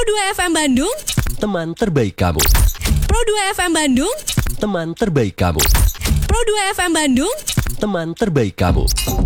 Pro2 FM Bandung, teman terbaik kamu. Pro2 FM Bandung, Teman terbaik kamu. Pro2 FM Bandung, Teman terbaik kamu.